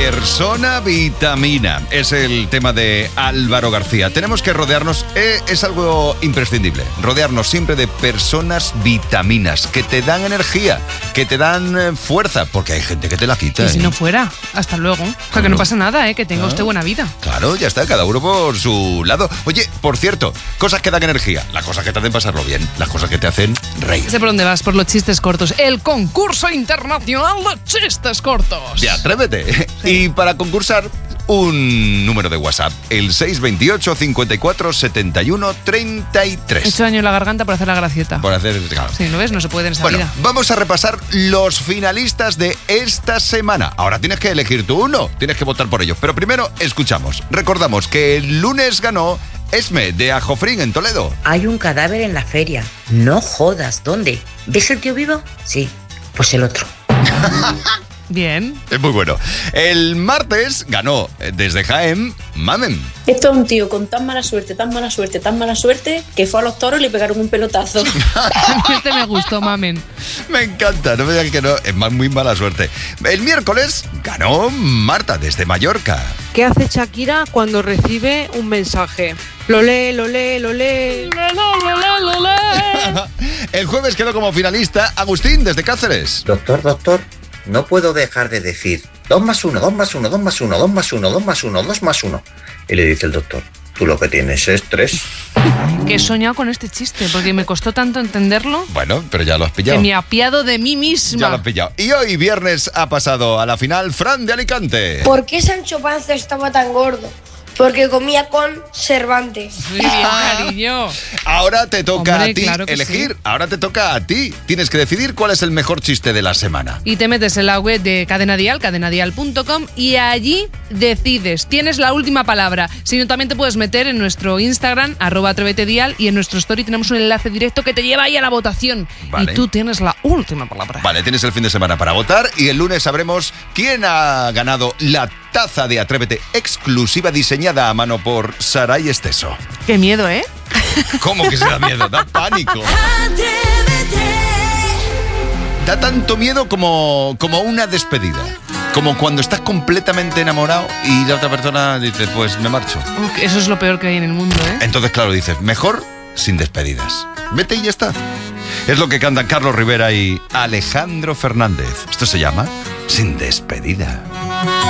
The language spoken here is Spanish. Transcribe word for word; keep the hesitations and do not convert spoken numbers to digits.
Persona vitamina es el tema de Álvaro García. Tenemos que rodearnos, eh, es algo imprescindible, rodearnos siempre de personas vitaminas que te dan energía, que te dan eh, fuerza, porque hay gente que te la quita. Y si ¿eh? no fuera, hasta luego. O sea, Claro. que no pasa nada, ¿eh? Que tenga Ah. usted buena vida. Claro, ya está, cada uno por su lado. Oye, por cierto, cosas que dan energía, las cosas que te hacen pasarlo bien, las cosas que te hacen reír. Sé por dónde vas, por los chistes cortos. El concurso internacional de chistes cortos. Ya, atrévete. Y para concursar, un número de WhatsApp, el seis veintiocho, cincuenta y cuatro, setenta y uno, treinta y He tres. hecho daño en la garganta por hacer la gracieta. Por hacer... Claro. Sí, ¿lo ves? No se puede en esta Bueno, vida. vamos a repasar los finalistas de esta semana. Ahora tienes que elegir tú uno, tienes que votar por ellos. Pero primero, escuchamos. Recordamos que el lunes ganó Esme, de Ajofrín, en Toledo. Hay un cadáver en la feria. No jodas, ¿dónde? ¿Ves el tío vivo? Sí, pues el otro. Bien. Es muy bueno. El martes ganó eh, desde Jaén, Mamen. Esto es un tío con tan mala suerte, tan mala suerte, tan mala suerte, que fue a los toros y le pegaron un pelotazo. Este me gustó, mamen. Me encanta, no me digas que no, es más, muy mala suerte. El miércoles ganó Marta, desde Mallorca. ¿Qué hace Shakira cuando recibe un mensaje? Lo lee, lo lee, lo lee. El jueves quedó como finalista Agustín, desde Cáceres. Doctor, doctor, no puedo dejar de decir dos más uno, dos más uno, dos más uno, dos más uno, dos más uno, dos más uno. Y le dice el doctor, tú lo que tienes es tres. Que he soñado con este chiste, porque me costó tanto entenderlo Bueno, pero ya lo has pillado. que me he apiado de mí misma. Ya lo has pillado. Y hoy, viernes, ha pasado a la final Fran de Alicante. ¿Por qué Sancho Panza estaba tan gordo? Porque comía con Cervantes. Muy bien, cariño. Ahora te toca Hombre, a ti claro que elegir. sí. Ahora te toca a ti. Tienes que decidir cuál es el mejor chiste de la semana. Y te metes en la web de Cadena Dial, cadena dial punto com, y allí decides. Tienes la última palabra. Si no, también te puedes meter en nuestro Instagram, arroba atrévetedial, y en nuestro story tenemos un enlace directo que te lleva ahí a la votación. Vale. Y tú tienes la última palabra. Vale, tienes el fin de semana para votar y el lunes sabremos quién ha ganado la taza de Atrévete exclusiva diseñada a mano por Saray Esteso. Qué miedo, ¿eh? ¿Cómo que se da miedo? Da pánico. Da tanto miedo como, como una despedida. Como cuando estás completamente enamorado y la otra persona dice, pues me marcho. Uf, eso es lo peor que hay en el mundo, ¿eh? Entonces, claro, dices, mejor sin despedidas. Vete y ya está. Es lo que cantan Carlos Rivera y Alejandro Fernández. Esto se llama Sin Despedida.